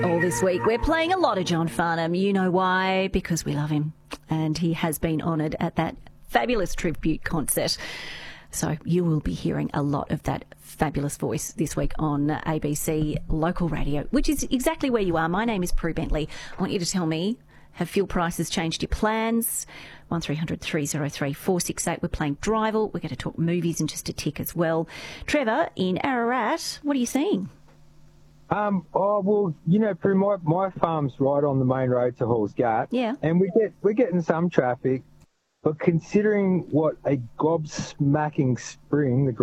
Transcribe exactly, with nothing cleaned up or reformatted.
All this week we're playing a lot of John Farnham. You know why? Because we love him. And he has been honoured at that fabulous tribute concert. So you will be hearing a lot of that fabulous voice this week on A B C Local Radio, which is exactly where you are. My name is Prue Bentley. I want you to tell me, have fuel prices changed your plans? one three hundred three oh three four six eight. We're playing Drival. We're going to talk movies in just a tick as well. Trevor in Ararat, what are you seeing? Um, oh, well, you know, Prue, my, my farm's right on the main road to Halls Gap. Yeah. And we get, we're getting some traffic, but considering what a gobsmacking spring the